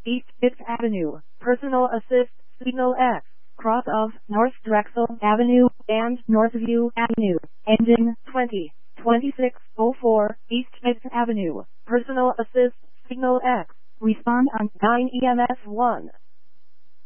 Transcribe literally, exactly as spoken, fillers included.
East Fifth Avenue, Personal Assist, Signal X, cross of North Drexel Avenue and Northview Avenue, ending twenty twenty-six oh four, East Fifth Avenue, Personal Assist, Signal X. Respond on nine E M S one.